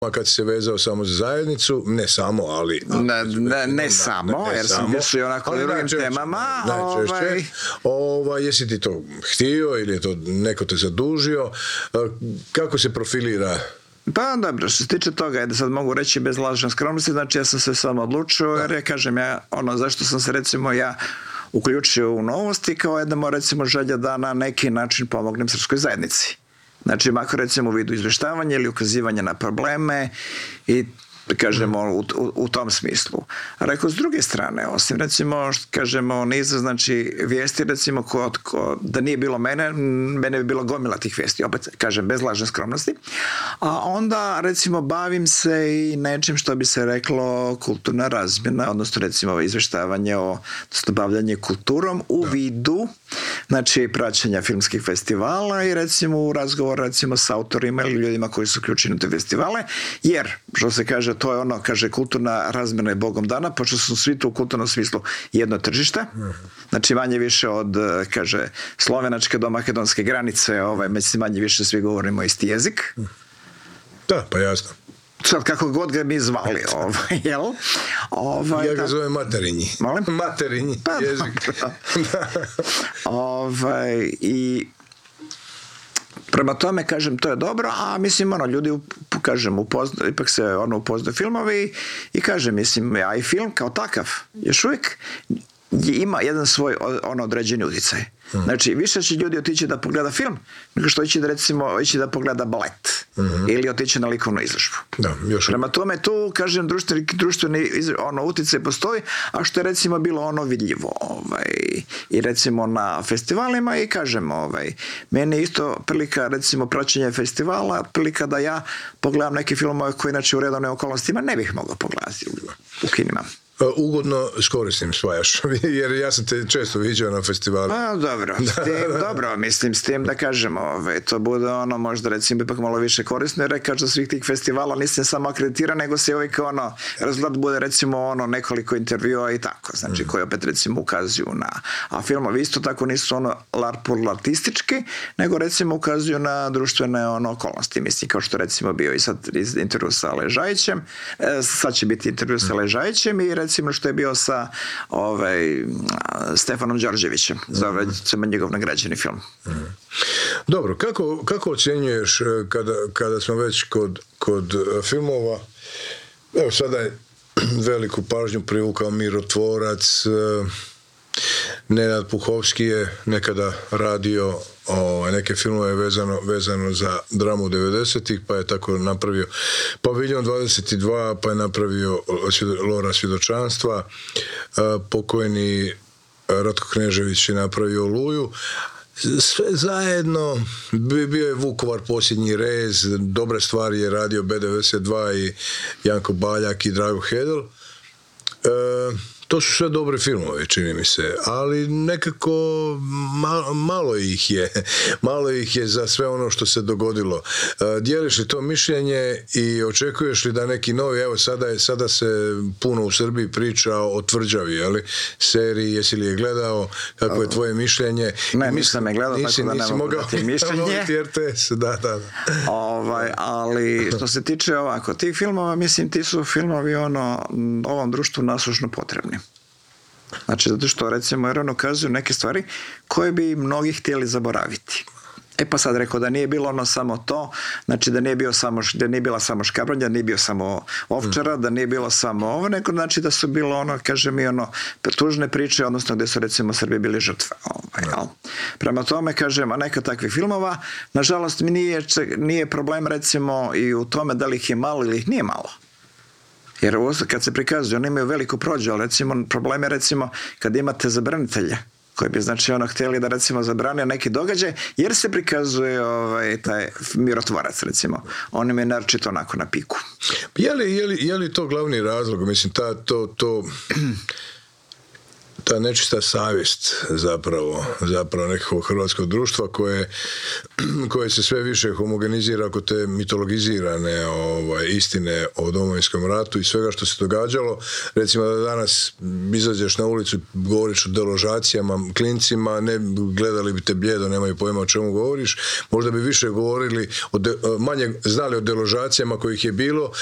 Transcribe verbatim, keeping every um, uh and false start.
kad si se vezao samo za zajednicu, ne samo, ali... Ne, ne, ne samo, ne, jer sam bio su i onako na drugim temama. Najčešće. Ovaj... Ovaj, jesi ti to htio ili je to neko te zadužio? Kako se profilira? Pa dobro, što se tiče toga, da sad mogu reći bez lažne skromnosti, znači ja sam se samo odlučio, jer ja kažem ja, ono, zašto sam se recimo ja uključio u Novosti, kao jedna recimo želja da na neki način pomognem srpskoj zajednici. Znači, makar recimo u vidu izveštavanja ili ukazivanja na probleme i kažemo u, u, u tom smislu. Rekao, s druge strane, osim recimo, kažemo, niza, znači, vijesti, recimo, ko, ko, da nije bilo mene, mene bi bilo gomila tih vijesti, opet, kažem, bez lažne skromnosti. A onda, recimo, bavim se i nečim što bi se reklo kulturna razmjena, odnosno, recimo, izveštavanje o bavljanje kulturom u vidu, znači, praćenja filmskih festivala i, recimo, u razgovor, recimo, s autorima ili ljudima koji su uključeni u te festivale, jer, što se kaže, to je ono, kaže, kulturna razmjena je Bogom dana, pošto su svi to u kulturnom smislu jedno tržište, znači manje više od, kaže, slovenačke do makedonske granice, ovaj, manje više svi govorimo isti jezik. Da, pa jasno. Sad kako god ga mi zvali, ovaj, jel? Ovaj, ja ga zovem materinji. Molim? Materinji pa, jezik. ovaj, i prema tome, kažem, to je dobro, a mislim, ono, ljudi, kažem, upozna, ipak se ono upoznaju filmovi i kažem, mislim, ja i film kao takav, još uvijek ima jedan svoj ono određeni utjecaj. Mm. Znači, više će ljudi otići da pogleda film, nego što ići da, recimo, ići da pogleda balet. Mm-hmm. Ili otići na likovnu izložbu. Da, još... Prema tome, tu, kažem, društveni, društveni ono, utjecaj postoji, a što je, recimo, bilo ono vidljivo. Ovaj, i, recimo, na festivalima i, kažem, ovaj, meni je isto prilika, recimo, praćenje festivala, prilika da ja pogledam neke filmove koje, inače, u redovnim okolnostima ne bih mogao pogledati u, u kinima. Ugodno s korisnim svajaš, jer ja sam te često viđao na festivalu. Pa dobro, s tim, dobro, mislim s tim da kažemo, ove, to bude ono možda recimo ipak malo više korisno, jer kažem svih tih festivala nisam samo akreditiran, nego se uvijek ono, rezultat bude recimo ono nekoliko intervjua i tako, znači mm. koji opet recimo ukazuju na, a filmovi isto tako nisu ono larpurlatistički, nego recimo ukazuju na društvene ono okolnosti, mislim kao što recimo bio i sad intervju sa Ležajićem, e, sad će biti intervju sa Ležajićem i recimo recimo što je bio sa ovaj, Stefanom Đorđevićem, zove se njegov nagrađeni film. Mm-hmm. Dobro, kako, kako ocjenjuješ kada, kada smo već kod, kod filmova, evo sada je veliku pažnju privukao Mirotvorac, Nenad Puhovski je nekada radio o, neke filmove vezano, vezano za dramu devedesetih, pa je tako napravio Paviljon dvadeset dva, pa je napravio Lora svjedočanstva, pokojni Ratko Knežević je napravio Oluju. Sve zajedno, bio je Vukovar posljednji rez, dobre stvari je radio B devedeset dva i Janko Baljak i Drago Hedel. E, To su sve dobre filmove, čini mi se, ali nekako malo, malo ih je, malo ih je za sve ono što se dogodilo. Dijeliš li to mišljenje i očekuješ li da neki novi, evo sada, je, sada se puno u Srbiji priča o Tvrđavi, ali seriji, jesi li je gledao, kako je tvoje mišljenje? Ne, nisam je gledao, nisi, tako da ne mogu dati mišljenje. R T S, da, da, da. Ovaj, ali što se tiče ovako, tih filmova, mislim, ti su filmovi ono, ovom društvu nasušno potrebni. Znači, zato što, recimo, jer on ukazuju neke stvari koje bi mnogi htjeli zaboraviti. E pa sad rekao da nije bilo ono samo to, znači da nije, bio samo, da nije bila samo Škabrnja, da nije bio samo Ovčara, da nije bilo samo ovo, nego znači da su bilo ono, kaže mi, ono, tužne priče, odnosno gdje su recimo Srbi bili žrtve. Ovaj, no. Prema tome, kažem, a neka takvih filmova, nažalost, mi nije, nije problem recimo i u tome da li ih je malo ili ih nije malo. Jer kad se prikazuju, oni imaju veliku prođu, ali recimo, problem je recimo kad imate zabranitelje, koji bi znači ono htjeli da recimo zabranio neki događaj, jer se prikazuje ovaj, taj Mirotvorac recimo. On im je naročito onako na piku. Je li, je li, je li to glavni razlog? Mislim, ta, to, to ta nečista savjest zapravo, zapravo nekakvog hrvatskog društva koje, koje se sve više homogenizira oko te mitologizirane ovaj, istine o Domovinskom ratu i svega što se događalo. Recimo da danas izađeš na ulicu i govoriš o deložacijama, klincima, ne gledali bi te bljedo, nemaju pojma o čemu govoriš, možda bi više govorili, o de, manje znali o deložacijama kojih je bilo